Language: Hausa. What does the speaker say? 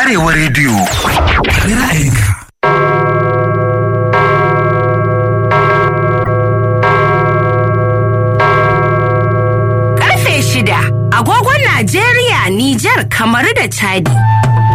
Arewa rediyo. Ra'ayinka. Karfe 6 agogon Najeriya, Nijar, Kamaru da Chadi.